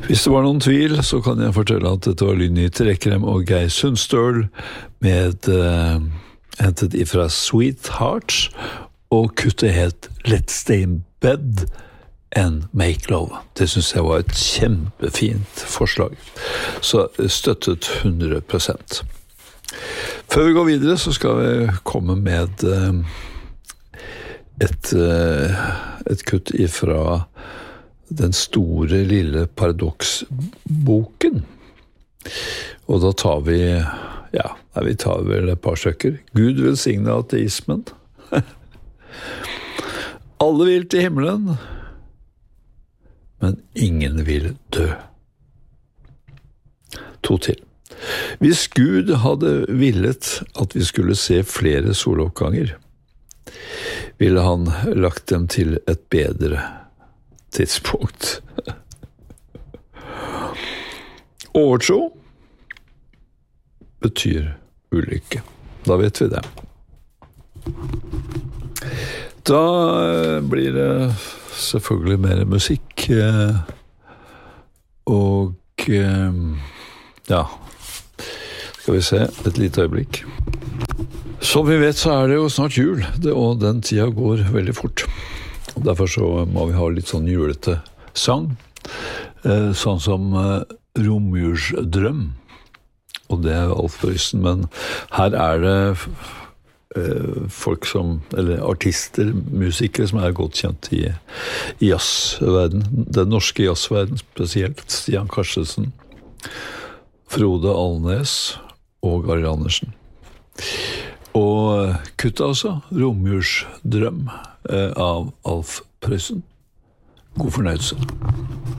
Hvis det var noen tvil, så kan jeg fortelle at dette var Lynni Trekrem og Geir Sundstøl med hentet ifra Sweethearts, og kuttet het Let's Stay in Bed and Make Love. Det synes jeg var et kjempefint forslag, så støttet 100%. Før vi går videre, så skal vi komme med et kutt ifra den store lille paradoksboken. Og da tar vi, vi tar vel et par stykker. Gud velsigne ateismen. Alle vil til himmelen, men ingen vil dø. 2 til. Hvis Gud hadde villet at vi skulle se flere soloppganger, ville han lagt dem til et bedre tidspunkt. Overtro betyr ulykke. Da vet vi det. Da blir det selvfølgelig mer musikk, og skal vi se et lite øyeblikk. Som vi vet så er det jo snart jul, og den tida går veldig fort. Derfor så må vi ha litt sånn julete sang, sånn som Romjurs drøm, og det er Alf Prøysen, men her er det folk som, eller artister, musikere som er godt kjent i jazzverden, den norske jazzverden spesielt, Stian Karstensen, Frode Alnes og Arild Andersen. Og kuttet altså, Romjurs drøm av Alf Prøysen. God fornøyelse.